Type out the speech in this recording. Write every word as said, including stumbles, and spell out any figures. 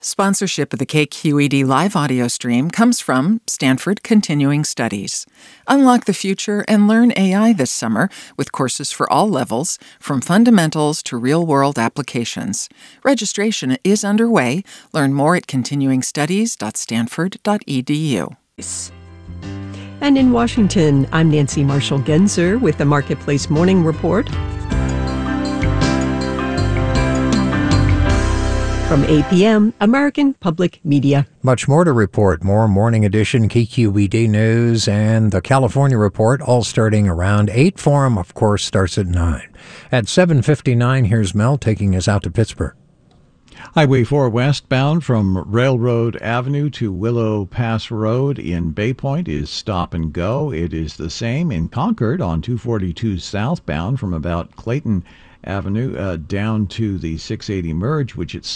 Sponsorship of the K Q E D live audio stream comes from Stanford Continuing Studies. Unlock the future and learn A I this summer with courses for all levels, from fundamentals to real-world applications. Registration is underway. Learn more at continuing studies dot stanford dot e d u. And in Washington, I'm Nancy Marshall-Genzer with the Marketplace Morning Report. From A P M, American Public Media. Much more to report. More Morning Edition K Q E D News and the California Report, all starting around eight. Forum, of course, starts at nine. At seven fifty-nine, here's Mel taking us out to Pittsburgh. Highway four westbound from Railroad Avenue to Willow Pass Road in Bay Point is stop and go. It is the same in Concord on two forty-two southbound from about Clayton Avenue uh, down to the six eighty merge, which it's